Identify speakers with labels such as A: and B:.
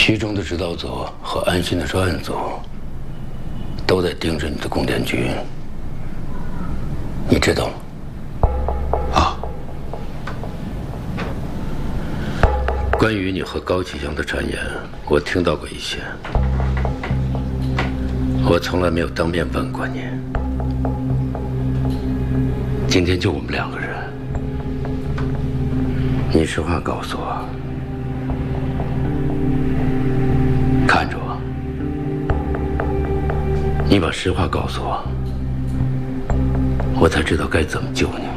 A: 徐峥的指导组和安心的专案组都在盯着你的供电局，你知道吗？
B: 啊。
A: 关于你和高启强的谗言，我听到过一些，我从来没有当面问过你。今天就我们2个人，你实话告诉我，看着我，你把实话告诉我，我才知道该怎么救你。